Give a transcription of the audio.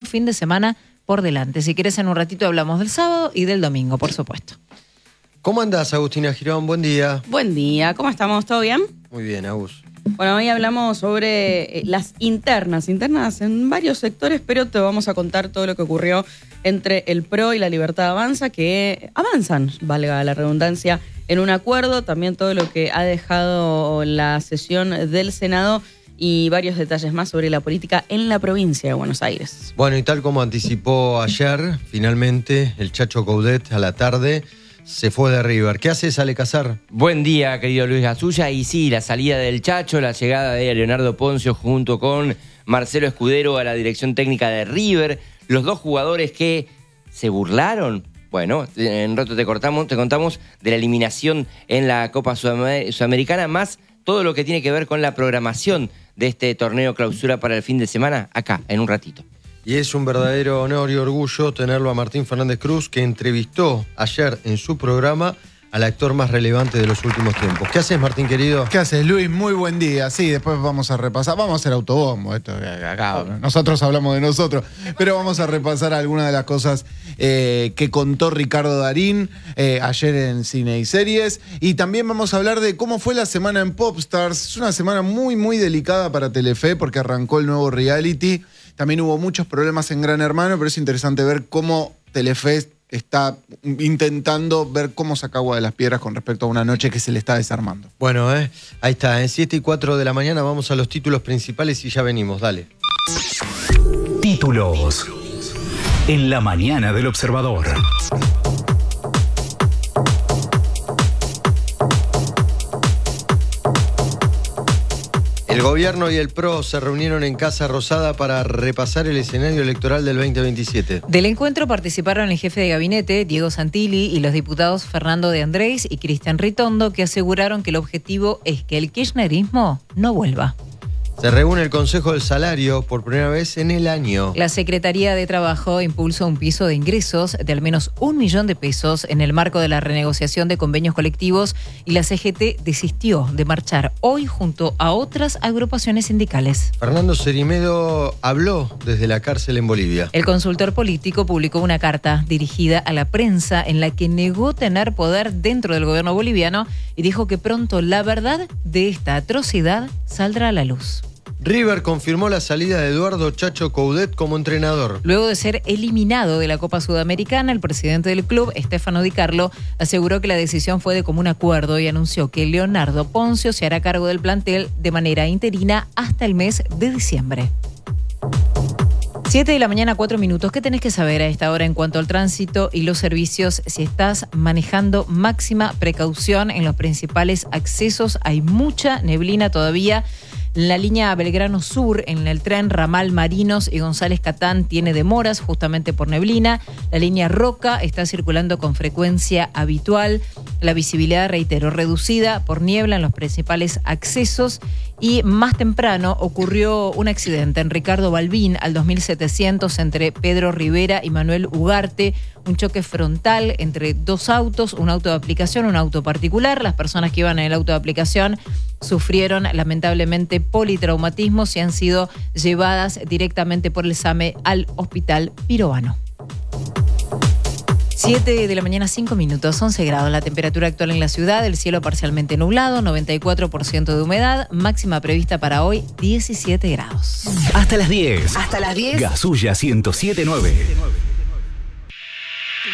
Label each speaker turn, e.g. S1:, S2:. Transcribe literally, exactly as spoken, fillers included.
S1: fin de semana por delante. Si querés, en un ratito hablamos del sábado y del domingo, por supuesto.
S2: ¿Cómo andás, Agustina Girón? Buen día.
S3: Buen día, ¿cómo estamos? ¿Todo bien?
S2: Muy bien, Agus.
S3: Bueno, hoy hablamos sobre las internas, internas en varios sectores, pero te vamos a contar todo lo que ocurrió entre el P R O y la Libertad Avanza, que avanzan, valga la redundancia, en un acuerdo, también todo lo que ha dejado la sesión del Senado y varios detalles más sobre la política en la provincia de Buenos Aires.
S2: Bueno, y tal como anticipó ayer, finalmente el Chacho Coudet a la tarde se fue de River. ¿Qué haces, Ale Casar?
S4: Buen día, querido Luis Gasulla. Y sí, la salida del Chacho, la llegada de Leonardo Poncio junto con Marcelo Escudero a la dirección técnica de River. Los dos jugadores que se burlaron. Bueno, en rato te, cortamos, te contamos de la eliminación en la Copa Sudamericana, más todo lo que tiene que ver con la programación de este torneo clausura para el fin de semana, acá, en un ratito.
S2: Y es un verdadero honor y orgullo tenerlo a Martín Fernández Cruz, que entrevistó ayer en su programa al actor más relevante de los últimos tiempos. ¿Qué haces, Martín, querido?
S5: ¿Qué haces, Luis? Muy buen día. Sí, después vamos a repasar. Vamos a hacer autobombo. Esto acá. Nosotros hablamos de nosotros. Pero vamos a repasar algunas de las cosas eh, que contó Ricardo Darín eh, ayer en Cine y Series. Y también vamos a hablar de cómo fue la semana en Popstars. Es una semana muy, muy delicada para Telefe porque arrancó el nuevo reality. También hubo muchos problemas en Gran Hermano, pero es interesante ver cómo Telefe está intentando ver cómo saca agua de las piedras con respecto a una noche que se le está desarmando.
S2: Bueno, eh, ahí está, en siete y cuatro de la mañana vamos a los títulos principales y ya venimos, dale.
S6: Títulos en la mañana del Observador.
S2: El gobierno y el P R O se reunieron en Casa Rosada para repasar el escenario electoral del veinte veintisiete.
S1: Del encuentro participaron el jefe de gabinete, Diego Santilli, y los diputados Fernando de Andrés y Cristian Ritondo, que aseguraron que el objetivo es que el kirchnerismo no vuelva.
S2: Se reúne el Consejo del Salario por primera vez en el año.
S1: La Secretaría de Trabajo impulsa un piso de ingresos de al menos un millón de pesos en el marco de la renegociación de convenios colectivos y la C G T desistió de marchar hoy junto a otras agrupaciones sindicales.
S2: Fernando Cerimedo habló desde la cárcel en Bolivia.
S1: El consultor político publicó una carta dirigida a la prensa en la que negó tener poder dentro del gobierno boliviano y dijo que pronto la verdad de esta atrocidad saldrá a la luz.
S2: River confirmó la salida de Eduardo Chacho Coudet como entrenador.
S1: Luego de ser eliminado de la Copa Sudamericana, el presidente del club, Stefano Di Carlo, aseguró que la decisión fue de común acuerdo y anunció que Leonardo Poncio se hará cargo del plantel de manera interina hasta el mes de diciembre. siete de la mañana, cuatro minutos. ¿Qué tenés que saber a esta hora en cuanto al tránsito y los servicios? Si estás manejando, máxima precaución en los principales accesos. Hay mucha neblina todavía. La línea Belgrano Sur, en el tren ramal Marinos y González Catán, tiene demoras justamente por neblina. La línea Roca está circulando con frecuencia habitual. La visibilidad, reitero, reducida por niebla en los principales accesos. Y más temprano ocurrió un accidente en Ricardo Balbín al dos mil setecientos entre Pedro Rivera y Manuel Ugarte. Un choque frontal entre dos autos, un auto de aplicación, un auto particular. Las personas que iban en el auto de aplicación sufrieron lamentablemente politraumatismos y han sido llevadas directamente por el SAME al Hospital Pirovano. siete de la mañana, cinco minutos, once grados. La temperatura actual en la ciudad, el cielo parcialmente nublado, noventa y cuatro por ciento de humedad, máxima prevista para hoy, diecisiete grados.
S6: Hasta las diez.
S7: Hasta las diez.
S6: Gasulla ciento siete punto nueve.